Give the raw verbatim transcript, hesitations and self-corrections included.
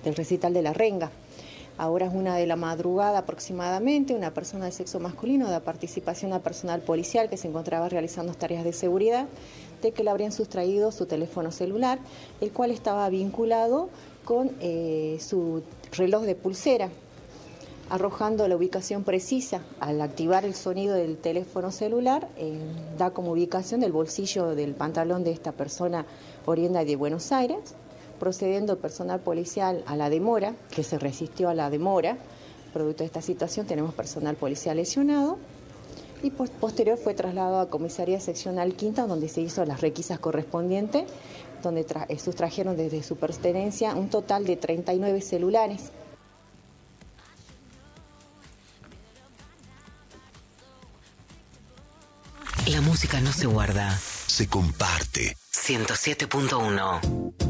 del recital de La Renga. Ahora es una de la madrugada aproximadamente, una persona de sexo masculino da participación a personal policial que se encontraba realizando tareas de seguridad, de que le habrían sustraído su teléfono celular, el cual estaba vinculado con eh, su reloj de pulsera, arrojando la ubicación precisa. Al activar el sonido del teléfono celular, eh, da como ubicación del bolsillo del pantalón de esta persona oriunda de Buenos Aires, procediendo el personal policial a la demora, que se resistió a la demora. Producto de esta situación tenemos personal policial lesionado y posterior fue trasladado a Comisaría Seccional Quinta, donde se hizo las requisas correspondientes, donde tra- sustrajeron desde su pertenencia un total de treinta y nueve celulares. La música no se guarda, se comparte. ciento siete punto uno